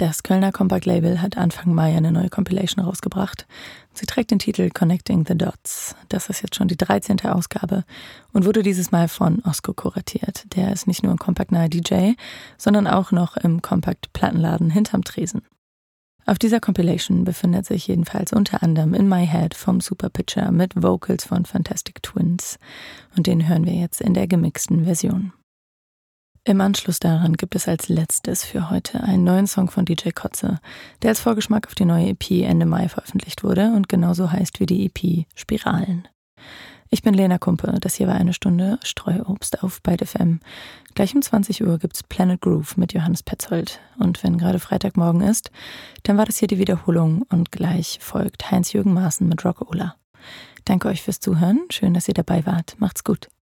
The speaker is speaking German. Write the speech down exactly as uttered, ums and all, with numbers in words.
Das Kölner Compact-Label hat Anfang Mai eine neue Compilation rausgebracht. Sie trägt den Titel Connecting the Dots. Das ist jetzt schon die dreizehnte Ausgabe und wurde dieses Mal von Osko kuratiert. Der ist nicht nur ein Compact-naher D J, sondern auch noch im Compact-Plattenladen hinterm Tresen. Auf dieser Compilation befindet sich jedenfalls unter anderem In My Head vom Superpitcher mit Vocals von Fantastic Twins. Und den hören wir jetzt in der gemixten Version. Im Anschluss daran gibt es als letztes für heute einen neuen Song von D J Kotze, der als Vorgeschmack auf die neue E P Ende Mai veröffentlicht wurde und genauso heißt wie die E P Spiralen. Ich bin Lena Kumpe, das hier war eine Stunde Streuobst auf Byte F M. Gleich um zwanzig Uhr gibt's Planet Groove mit Johannes Petzold. Und wenn gerade Freitagmorgen ist, dann war das hier die Wiederholung und gleich folgt Heinz-Jürgen Maaßen mit Rock Ola. Danke euch fürs Zuhören, schön, dass ihr dabei wart. Macht's gut.